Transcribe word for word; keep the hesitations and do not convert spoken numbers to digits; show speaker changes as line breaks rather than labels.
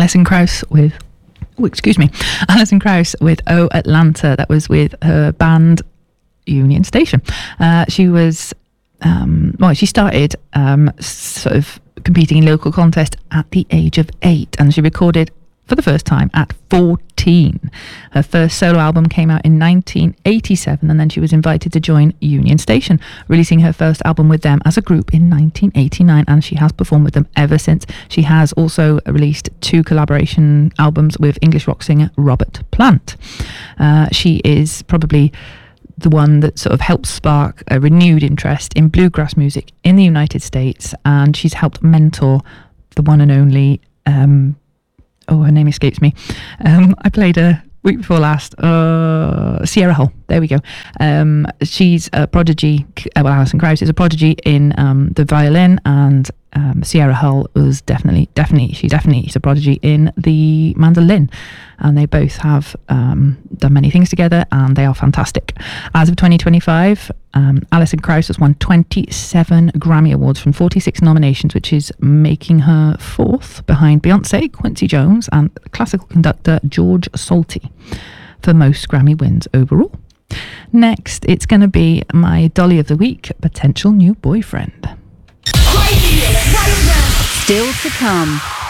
Alison Krauss with, oh, excuse me, Alison Krauss with Oh Atlanta. That was with her band Union Station. Uh, she was, um, well, she started um, sort of competing in local contests at the age of eight, and she recorded for the first time at fourteen. Her first solo album came out in nineteen eighty-seven, and then she was invited to join Union Station, releasing her first album with them as a group in nineteen eighty-nine, and she has performed with them ever since. She has also released two collaboration albums with English rock singer Robert Plant. Uh, she is probably the one that sort of helped spark a renewed interest in bluegrass music in the United States, and she's helped mentor the one and only um, oh, her name escapes me. Um, I played her week before last. Uh, Sierra Hull. There we go. Um, she's a prodigy. Well, Alison Krauss is a prodigy in um, the violin, and um, Sierra Hull was definitely, definitely, she's definitely she's a prodigy in the mandolin. And they both have um, done many things together, and they are fantastic. As of twenty twenty-five, um, Alison Krauss has won twenty-seven Grammy Awards from forty-six nominations, which is making her fourth behind Beyonce, Quincy Jones, and classical conductor George Solti for most Grammy wins overall. Next, it's going to be my Dolly of the Week, potential new boyfriend.
Still to come.